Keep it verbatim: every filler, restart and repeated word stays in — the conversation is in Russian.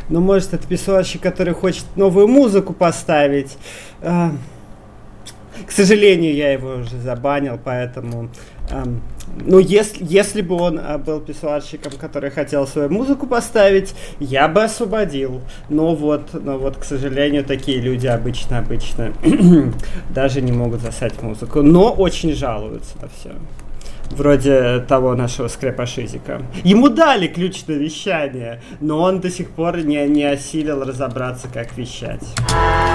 Ну, может, это писсуарщик, который хочет новую музыку поставить. К сожалению, я его уже забанил, поэтому... Ну, если, если бы он был писсуарщиком, который хотел свою музыку поставить, я бы освободил. Но вот, но вот, к сожалению, такие люди обычно-обычно даже не могут засать музыку. Но очень жалуются на все. Вроде того нашего скрепашизика. Ему дали ключ на вещание, но он до сих пор не, не осилил разобраться, как вещать.